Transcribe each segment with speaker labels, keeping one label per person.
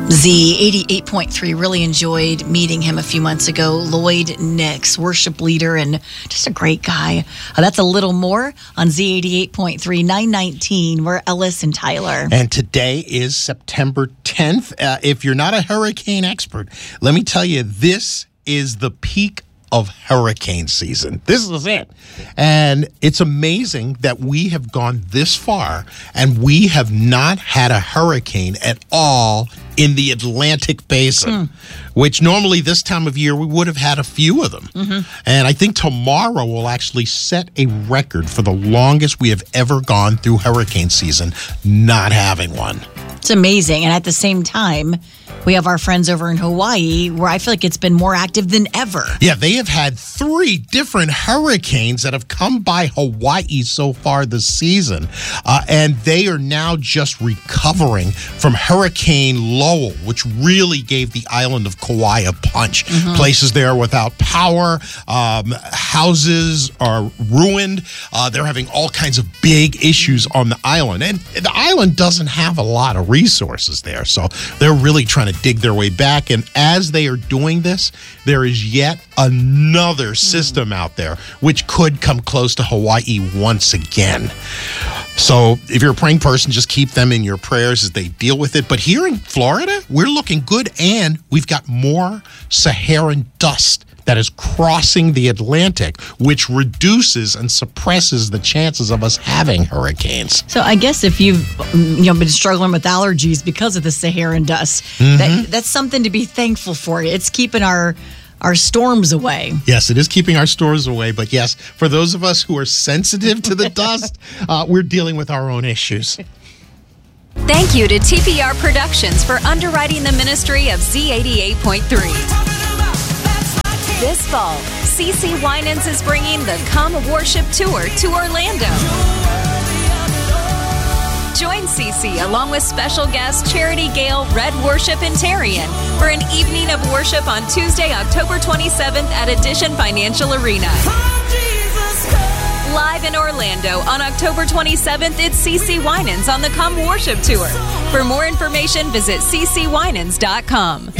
Speaker 1: Z88.3, really enjoyed meeting him a few months ago. Lloyd Nix, worship leader and just a great guy. That's a little more on Z88.3, 919. We're Ellis and Tyler.
Speaker 2: And today is September 10th. If you're not a hurricane expert, let me tell you, this is the peak of hurricane season. This is it. And it's amazing that we have gone this far and we have not had a hurricane at all in the Atlantic Basin, which normally this time of year we would have had a few of them. And I think tomorrow will actually set a record for the longest we have ever gone through hurricane season not having one.
Speaker 1: It's amazing. And at the same time, we have our friends over in Hawaii where I feel like it's been more active than ever.
Speaker 2: Yeah, they have had 3 different hurricanes that have come by Hawaii so far this season. And they are now just recovering from Hurricane Lowell, which really gave the island of Kauai a punch. Places there without power, houses are ruined. They're having all kinds of big issues on the island. And the island doesn't have a lot of resources there. So they're really trying to dig their way back. And as they are doing this, there is yet another system out there which could come close to Hawaii once again. So if you're a praying person, just keep them in your prayers as they deal with it. But here in Florida, we're looking good, and we've got more Saharan dust that is crossing the Atlantic, which reduces and suppresses the chances of us having hurricanes.
Speaker 1: So I guess if you've been struggling with allergies because of the Saharan dust, that's something to be thankful for. It's keeping our storms away.
Speaker 2: Yes, it is keeping our storms away. But yes, for those of us who are sensitive to the dust, we're dealing with our own issues.
Speaker 3: Thank you to TPR Productions for underwriting the ministry of Z88.3. This fall, CeCe Winans is bringing the Come Worship Tour to Orlando. Join CeCe along with special guest Charity Gale, Red Worship, and Tarian for an evening of worship on Tuesday, October 27th at Addition Financial Arena. Live in Orlando on October 27th, it's CeCe Winans on the Come Worship Tour. For more information, visit ccwinans.com.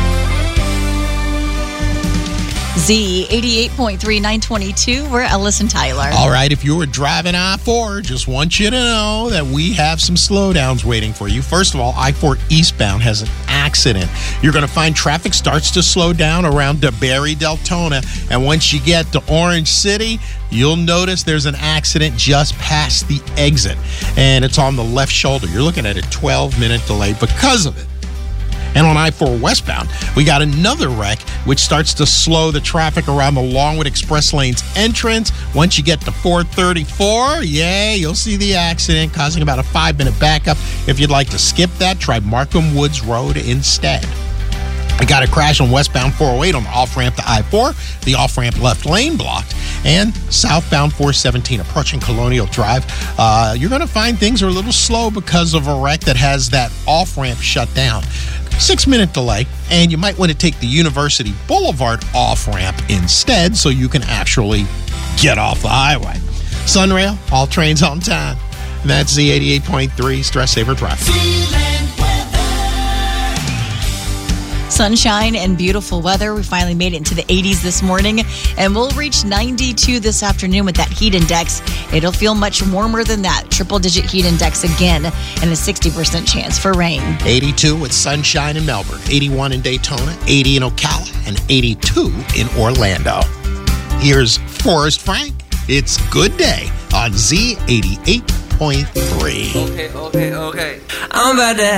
Speaker 1: Z88.3, 922. We're Ellis and Tyler.
Speaker 2: All right, if you were driving I-4, just want you to know that we have some slowdowns waiting for you. First of all, I-4 eastbound has an accident. You're going to find traffic starts to slow down around DeBerry, Deltona. And once you get to Orange City, you'll notice there's an accident just past the exit. And it's on the left shoulder. You're looking at a 12-minute delay because of it. And on I-4 westbound, we got another wreck, which starts to slow the traffic around the Longwood Express Lane's entrance. Once you get to 434, you'll see the accident, causing about a 5-minute backup. If you'd like to skip that, try Markham Woods Road instead. I got a crash on westbound 408 on the off-ramp to I-4. The off-ramp left lane blocked. And southbound 417 approaching Colonial Drive. You're going to find things are a little slow because of a wreck that has that off-ramp shut down. 6-minute delay, and you might want to take the University Boulevard off-ramp instead so you can actually get off the highway. Sunrail, all trains on time. And that's Z88.3 Stress Saver Traffic.
Speaker 1: Sunshine and beautiful weather. We finally made it into the 80s this morning, and we'll reach 92 this afternoon with that heat index. It'll feel much warmer than that. Triple-digit heat index again, and a 60% chance for rain.
Speaker 2: 82 with sunshine in Melbourne, 81 in Daytona, 80 in Ocala, and 82 in Orlando. Here's Forrest Frank. It's Good Day on Z88.3.
Speaker 4: Okay. I'm about to